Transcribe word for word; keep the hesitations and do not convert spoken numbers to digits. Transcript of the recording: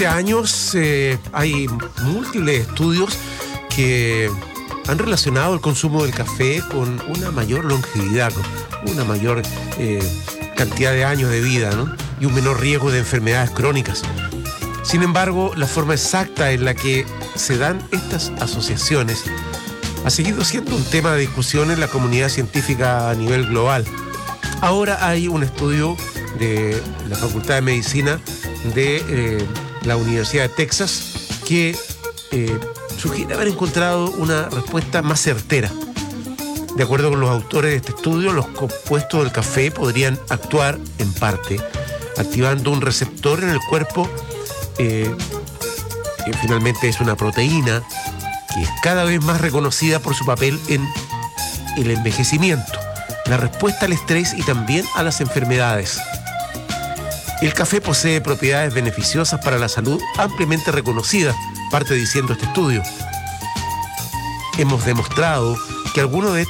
años eh, hay múltiples estudios que han relacionado el consumo del café con una mayor longevidad, con una mayor eh, cantidad de años de vida, ¿no? Y un menor riesgo de enfermedades crónicas. Sin embargo, la forma exacta en la que se dan estas asociaciones ha seguido siendo un tema de discusión en la comunidad científica a nivel global. Ahora hay un estudio de la Facultad de Medicina de eh, la Universidad de Texas que eh, sugiere haber encontrado una respuesta más certera. De acuerdo con los autores de este estudio, los compuestos del café podrían actuar, en parte, activando un receptor en el cuerpo, eh, que finalmente es una proteína, que es cada vez más reconocida por su papel en el envejecimiento, la respuesta al estrés y también a las enfermedades. El café posee propiedades beneficiosas para la salud ampliamente reconocidas, parte diciendo este estudio. Hemos demostrado que algunos de